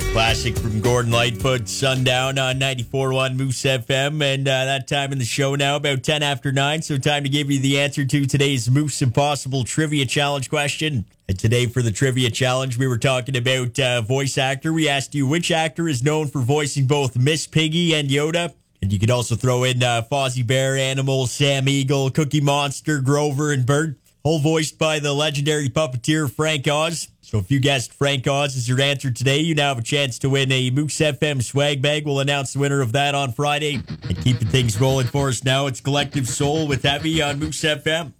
Classic from Gordon Lightfoot, Sundown on 94.1 Moose FM. And that time in the show now, about 10 after 9. So time to give you the answer to today's Moose Impossible Trivia Challenge question. And today for the Trivia Challenge, we were talking about voice actor. We asked you which actor is known for voicing both Miss Piggy and Yoda. And you could also throw in Fozzie Bear, Animal, Sam Eagle, Cookie Monster, Grover, and Bert. All voiced by the legendary puppeteer Frank Oz. So if you guessed Frank Oz as your answer today, you now have a chance to win a Moose FM swag bag. We'll announce the winner of that on Friday. And keeping things rolling for us now, it's Collective Soul with Heavy on Moose FM.